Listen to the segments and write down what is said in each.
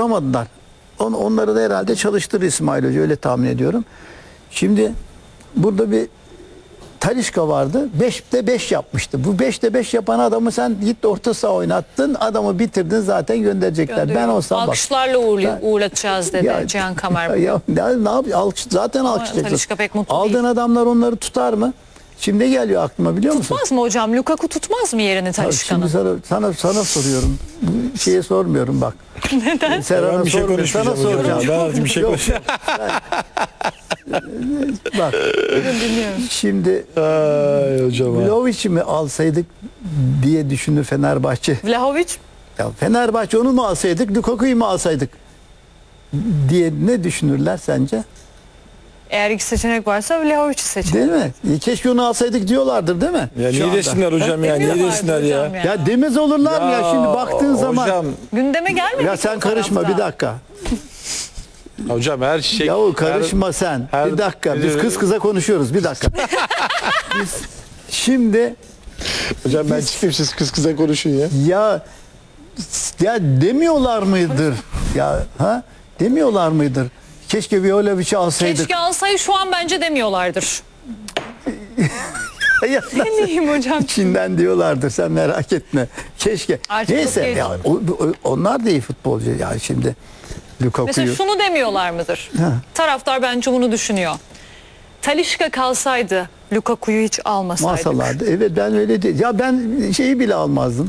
tutturamadılar. Onları da herhalde çalıştırır İsmail Hoca, öyle tahmin ediyorum. Şimdi burada bir Talisca vardı. 5'te 5 yapmıştı. Bu 5'te 5 yapan adamı sen git orta saha oynattın. Adamı bitirdin, zaten gönderecekler. Ben olsam bak. Alkışlarla uğurlatacağız dedi Cihan Kamer. Ya ne yapıyor? Zaten alkışlayacaksın. Talisca pek mutlu Aldığın değil. adamlar onları tutar mı? Şimdi geliyor aklıma, biliyor musun? Tutmaz mı hocam? Lukaku tutmaz mı yerini Talisca'nın? Şimdi sana soruyorum. Bu şeye sormuyorum bak. Neden? Serhan'a Ben bir şey sormuyorum. Sana konuşmayacağım hocam. soracağım. Ben artık bir şey Yok. konuşacağım. Bak. Şimdi Ay hocam. Vlahovic'i mi alsaydık diye düşündü Fenerbahçe. Vlahovic Ya Fenerbahçe onu mu alsaydık, Lukaku'yu mu alsaydık diye ne düşünürler sence? eğer iki seçenek varsa Vlahovic'i seçer. Değil mi? Keşke onu alsaydık diyorlardır, değil mi? Ya Şu niye anda. desinler hocam ya? Niye Demiyorlardı desinler ya? hocam Ya demez olurlar mı ya, şimdi baktığın zaman. Hocam, Gündeme gelmedi. Ya ki sen o karışma tarafta. bir dakika. hocam her şey. Yahu karışma sen. her- Bir dakika. Biz kız kıza konuşuyoruz. Bir dakika. Biz şimdi Hocam ben çıkayım, siz kız kıza konuşun ya. ya demiyorlar mıdır? Ya demiyorlar mıdır? Keşke Vlahovic'i alsaydık. Keşke alsaydı, şu an bence demiyorlardır. Ya, Ne diyeyim hocam? İçinden diyorlardır, sen merak etme. Keşke. Artık Neyse çok geç. ya, onlar da iyi futbolcu. Ya şimdi Lukaku'yu. Mesela şunu demiyorlar mıdır? Ha. Taraftar bence bunu düşünüyor. Talisca kalsaydı Lukaku'yu hiç almasaydık. Masalarda. Evet, ben öyle değil. Ya ben şeyi bile almazdım.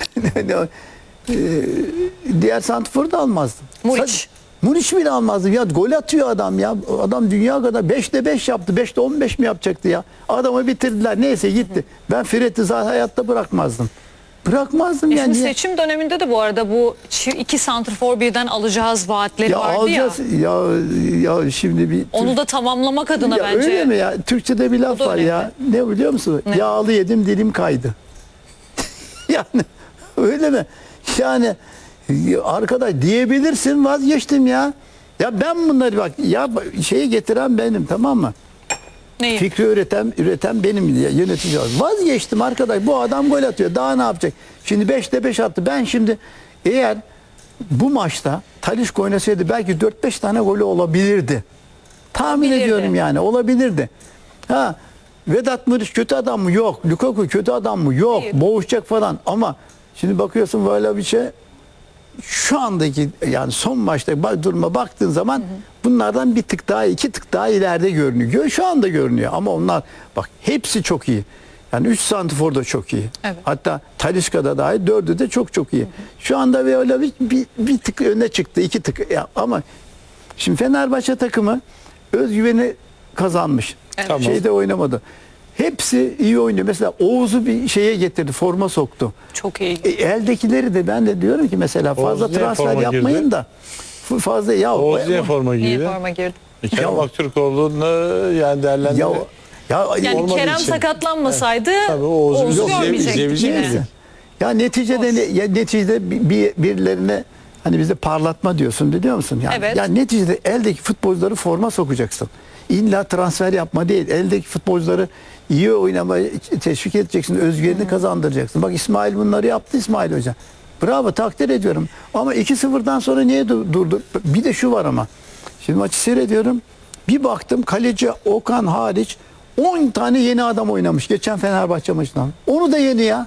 Diğer santrforu da almazdım. Muriç. Muriç bile almazdım. Ya gol atıyor adam ya. Adam dünya kadar 5'te 5 yaptı. 5'te 15 mi yapacaktı ya? Adamı bitirdiler. Neyse gitti. Ben Fred'i zaten hayatta bırakmazdım. Bırakmazdım yani. Şimdi seçim döneminde de bu arada bu iki santrfor birden alacağız vaatleri Ya vardı alacağız. Ya şimdi bir Onu da tamamlamak adına ya bence. öyle mi ya? Türkçe'de bir laf da var ya. Ne biliyor musun? Ne? Yağlı yedim, dilim kaydı. Yani öyle mi? Yani arkadaş diyebilirsin, vazgeçtim ya. Ya ben bunları bak ya, şeyi getiren benim, tamam mı? Neyi? Fikri üreten benim diye yönetici. Vazgeçtim arkadaş. Bu adam gol atıyor. Daha ne yapacak? Şimdi 5'te 5 attı. Ben şimdi eğer bu maçta Talisca oynasaydı belki 4-5 tane golü olabilirdi. Tahmin Olabilirdi. ediyorum yani. Olabilirdi. Vedat Muriç kötü adam mı? Yok. Lukaku kötü adam mı? Yok. Hayır. Boğuşacak falan. Ama şimdi bakıyorsun Vlahovic'e, şu andaki yani son maçta duruma baktığın zaman bunlardan bir tık daha, 2 tık daha ileride görünüyor. Şu anda görünüyor ama onlar bak hepsi çok iyi. Yani 3 santrfor da çok iyi. Evet. Hatta Talisca'da dahil 4'ü de çok iyi. Şu anda Vlahovic bir tık öne çıktı, 2 tık. Ama şimdi Fenerbahçe takımı özgüveni kazanmış. Evet. Tamam. Şeyde oynamadı. Hepsi iyi oynuyor. Mesela Oğuz'u bir şeye getirdi, forma soktu. Çok iyi. Eldekileri de ben de diyorum ki mesela fazla Oğuz niye transfer forma yapmayın girdi? da fazla ya Oğuz niye forma Niye giydi? forma girdi? Kerem Aktürkoğlu'nu yani değerlendirdi. Yani olmadığı Kerem için. sakatlanmasaydı Tabii Oğuz'u Oğuz'u yok, görmeyecektik izleyebilecek yine. miyiz? ya neticede birilerine hani bizde parlatma diyorsun, biliyor musun? Yani, Evet. yani neticede eldeki futbolcuları forma sokacaksın. İlla transfer yapma değil. Eldeki futbolcuları iyi oynamaya teşvik edeceksin. Özgüvenini kazandıracaksın. Bak İsmail bunları yaptı, İsmail Hoca. Bravo, takdir ediyorum. Ama 2-0'dan sonra niye durdu? Bir de şu var ama. Şimdi maçı seyrediyorum. Bir baktım kaleci Okan hariç 10 tane yeni adam oynamış geçen Fenerbahçe maçından. Onu da yeni ya.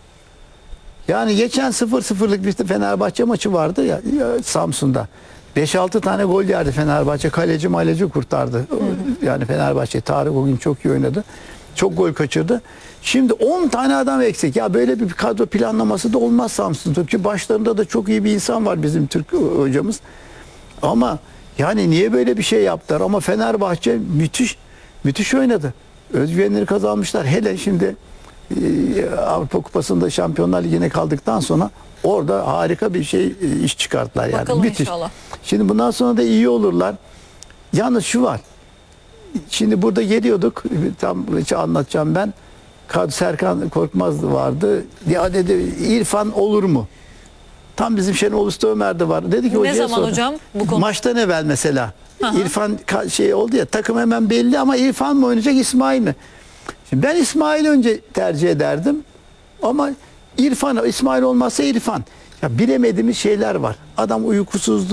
Yani geçen 0-0'lık bir Fenerbahçe maçı vardı ya Samsun'da. 5-6 tane gol yerdi Fenerbahçe. Kaleci kurtardı. Yani Fenerbahçe, Tarık o gün çok iyi oynadı. Çok gol kaçırdı. Şimdi 10 tane adam eksik. Ya böyle bir kadro planlaması da olmaz Samsun'da. Çünkü başlarında da çok iyi bir insan var bizim Türk hocamız. Ama yani niye böyle bir şey yaptılar? Ama Fenerbahçe müthiş oynadı. Özgüvenleri kazanmışlar. Hele şimdi Avrupa Kupası'nda Şampiyonlar Ligi'ne kaldıktan sonra orada harika bir iş çıkarttılar yani. Bakalım Müthiş. inşallah. Şimdi bundan sonra da iyi olurlar. Yalnız şu var. Şimdi burada geliyorduk. Tam anlatacağım ben. Serkan Korkmaz vardı. Ya dedi İrfan olur mu? Tam bizim Şenol Usta Ömer de var. Dedi ki Ne hocaya zaman sordum. hocam bu konu? Maçtan evvel mesela. Aha. İrfan şey oldu ya, takım hemen belli ama İrfan mı oynayacak, İsmail mi? Şimdi ben İsmail önce tercih ederdim. Ama İsmail olmazsa İrfan. Ya bilemediğimiz şeyler var. Adam uykusuzdu.